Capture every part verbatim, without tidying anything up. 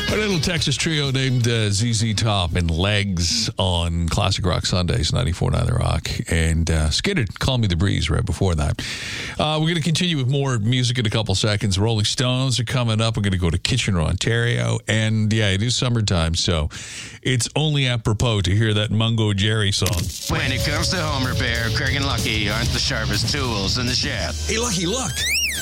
A little Texas trio named uh, Z Z Top and Legs on Classic Rock Sundays, ninety-four point nine The Rock. And uh, Skidded, Call Me the Breeze right before that. Uh, we're going to continue with more music in a couple seconds. Rolling Stones are coming up. We're going to go to Kitchener, Ontario. And yeah, it is summertime, so it's only apropos to hear that Mungo Jerry song. When it comes to home repair, Craig and Lucky aren't the sharpest tools in the shed. Hey, Lucky, look.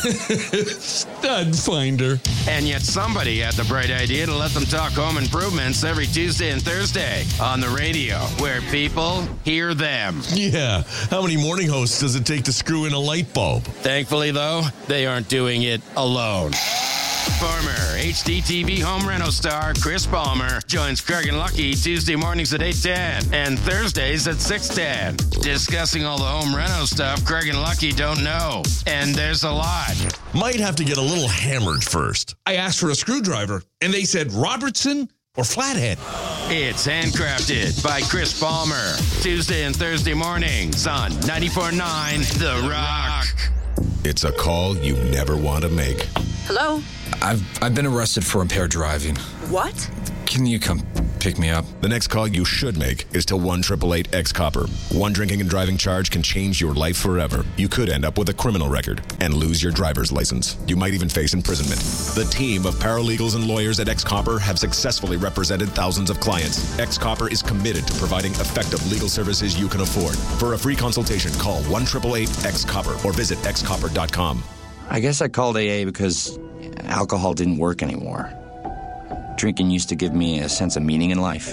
Stud finder. And yet somebody had the bright idea to let them talk home improvements every Tuesday and Thursday on the radio, where people hear them. Yeah. How many morning hosts does it take to screw in a light bulb? Thankfully, though, they aren't doing it alone. Former H D T V home reno star Chris Palmer joins Craig and Lucky Tuesday mornings at eight ten and Thursdays at six ten, discussing all the home reno stuff Craig and Lucky don't know. And there's a lot. Might have to get a little hammered first. I asked for a screwdriver, and they said Robertson or Flathead. It's handcrafted by Chris Palmer. Tuesday and Thursday mornings on ninety-four point nine The Rock. It's a call you never want to make. Hello? I've I've been arrested for impaired driving. What? Can you come pick me up? The next call you should make is to one eight eight eight X Copper. One drinking and driving charge can change your life forever. You could end up with a criminal record and lose your driver's license. You might even face imprisonment. The team of paralegals and lawyers at X Copper have successfully represented thousands of clients. X Copper is committed to providing effective legal services you can afford. For a free consultation, call one eight eight eight X Copper or visit x copper dot com. I guess I called A A because alcohol didn't work anymore. Drinking used to give me a sense of meaning in life.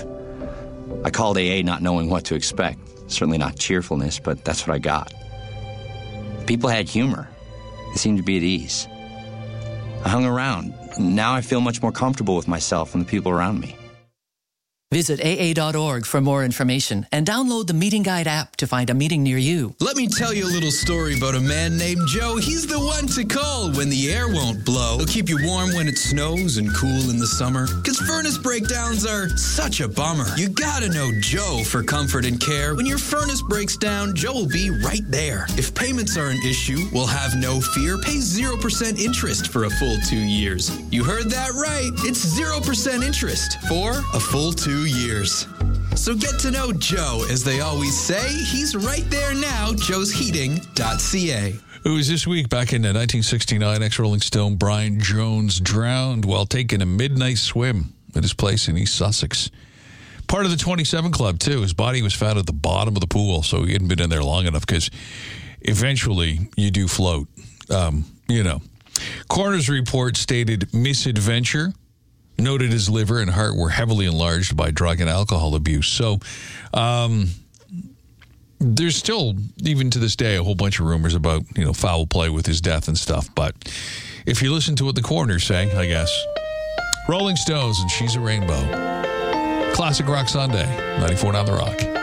I called A A not knowing what to expect. Certainly not cheerfulness, but that's what I got. People had humor. They seemed to be at ease. I hung around. Now I feel much more comfortable with myself and the people around me. Visit A A dot org for more information and download the Meeting Guide app to find a meeting near you. Let me tell you a little story about a man named Joe. He's the one to call when the air won't blow. He'll keep you warm when it snows and cool in the summer. Because furnace breakdowns are such a bummer. You gotta know Joe for comfort and care. When your furnace breaks down, Joe will be right there. If payments are an issue, we'll have no fear. Pay zero percent interest for a full two years. You heard that right. It's zero percent interest for a full two years. So get to know Joe. As they always say, he's right there now, joes heating dot c a. It was this week, back in nineteen sixty-nine, ex-Rolling Stone Brian Jones drowned while taking a midnight swim at his place in East Sussex. Part of the twenty-seven Club, too. His body was found at the bottom of the pool, so he hadn't been in there long enough, because eventually you do float. Um, you know. Coroner's report stated misadventure. Noted his liver and heart were heavily enlarged by drug and alcohol abuse. So um, there's still, even to this day, a whole bunch of rumors about, you know, foul play with his death and stuff. But if you listen to what the coroner's saying, I guess. Rolling Stones and She's a Rainbow. Classic Rock Sunday, ninety-four point nine The Rock.